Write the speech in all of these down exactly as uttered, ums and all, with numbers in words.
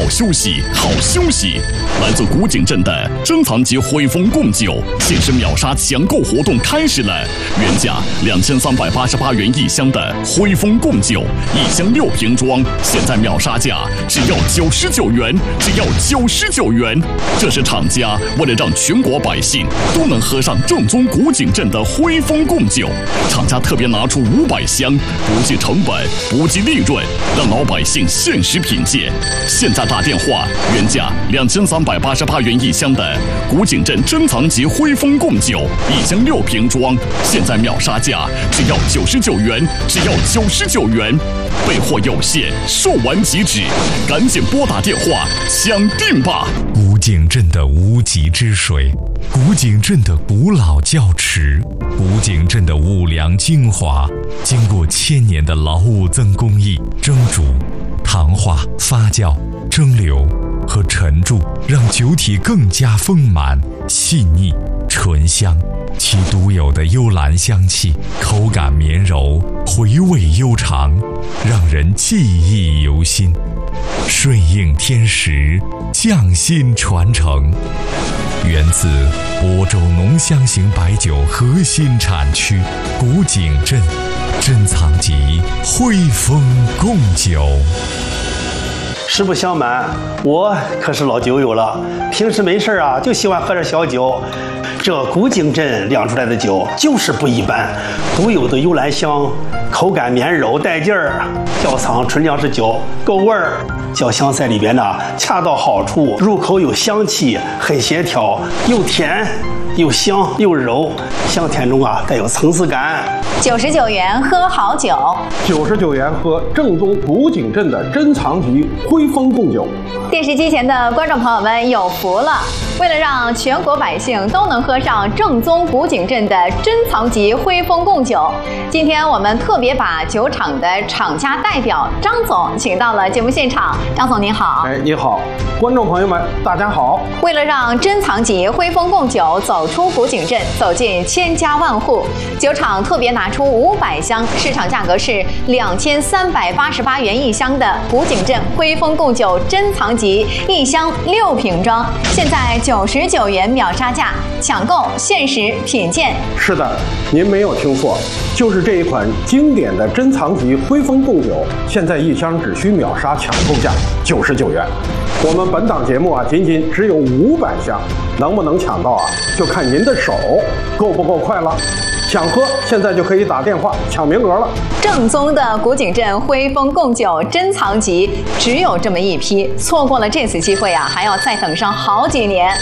好休息，好休息！来自古井镇的珍藏级汇丰贡酒限时秒杀抢购活动开始了，原价两千三百八十八元一箱的汇丰贡酒，一箱六瓶装，现在秒杀价只要九十九元，只要九十九元！这是厂家为了让全国百姓都能喝上正宗古井镇的汇丰贡酒，厂家特别拿出五百箱，不计成本，不计利润，让老百姓限时品鉴。现在打电话，原价两千三百八十八元一箱的古井镇珍藏级汇丰贡酒，一箱六瓶装，现在秒杀价只要九十九元，只要九十九元。备货有限，售完即止，赶紧拨打电话抢订吧！ 古井镇的无极之水，古井镇的古老窖池，古井镇的五粮精华，经过千年的老五增工艺蒸煮、糖化、发酵、蒸馏和沉铸，让酒体更加丰满、细腻、醇香。其独有的幽兰香气，口感绵柔，回味悠长，让人记忆犹新。顺应天时，匠心传承，源自亳州浓香型白酒核心产区古井镇珍藏级汇丰贡酒。 实不相瞒，我可是老酒友了，平时没事啊就喜欢喝点小酒。这古井镇酿出来的酒就是不一般，独有的幽兰香，口感绵柔带劲儿，窖藏纯粮食酒够味儿，小香在里边呢恰到好处，入口有香气，很协调，又甜又香又柔，香甜中啊带有层次感。 九十九元喝好酒， 九十九元喝正宗古井镇的珍藏级汇丰贡酒。 电视机前的观众朋友们有福了！为了让全国百姓都能喝上正宗古井镇的珍藏级汇丰贡酒，今天我们特别把酒厂的厂家代表张总请到了节目现场。张总您好。 哎，你好，观众朋友们，大家好。 为了让珍藏级汇丰贡酒走出古井镇，走进千家万户，酒厂特别拿出五百箱，市场价格是两千三百八十八元一箱的古井镇汇丰贡酒珍藏级，一箱六瓶装，现在九十九元秒杀价，抢购限时品鉴。 是的，您没有听错，就是这一款经典的珍藏级汇丰贡酒，现在一箱只需秒杀抢购价九十九元。我们本档节目啊，仅仅只有五百箱，能不能抢到啊，就看您的手够不够快了。想喝，现在就可以打电话抢名额了。 正宗的古井镇汇丰贡酒珍藏级只有这么一批，错过了这次机会啊，还要再等上好几年。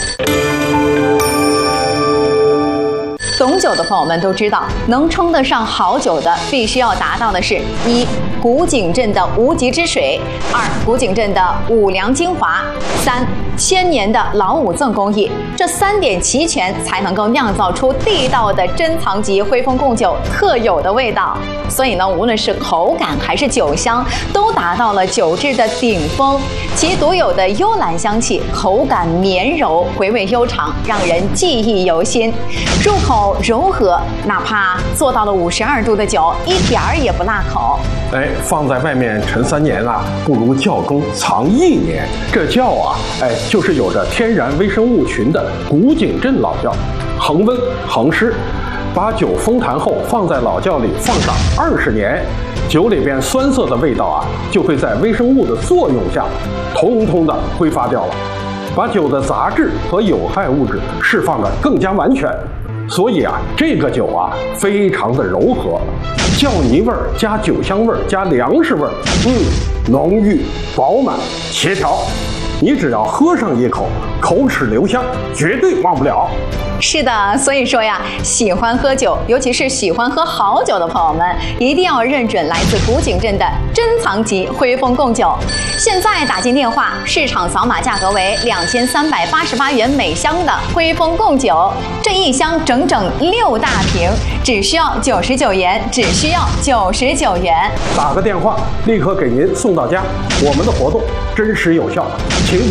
懂酒的朋友们都知道，能称得上好酒的，必须要达到的是：一、古井镇的无极之水；二、古井镇的五粮精华；三、千年的老五赠工艺。这三点齐全，才能够酿造出地道的珍藏级汇丰贡酒特有的味道。所以呢，无论是口感还是酒香，都达到了酒质的顶峰。其独有的幽兰香气，口感绵柔，回味悠长，让人记忆犹新。入口柔和，哪怕做到了五十二度的酒，一点儿也不辣口。 哎，放在外面陈三年啊，不如窖中藏一年。这窖啊，哎，就是有着天然微生物群的古井镇老窖，恒温恒湿，把酒封坛后放在老窖里放上二十年，酒里边酸涩的味道啊，就会在微生物的作用下，通通的挥发掉了，把酒的杂质和有害物质释放得更加完全。所以啊，这个酒啊，非常的柔和，窖泥味儿加酒香味儿加粮食味儿，嗯，浓郁饱满协调。你只要喝上一口，口齿留香，绝对忘不了。 是的，所以说呀，喜欢喝酒，尤其是喜欢喝好酒的朋友们，一定要认准来自古井镇的珍藏级汇丰贡酒。现在打进电话，市场扫码价格为两千三百八十八元每箱的汇丰贡酒，这一箱整整六大瓶，只需要九十九元，只需要九十九元。 打个电话，立刻给您送到家。我们的活动真实有效，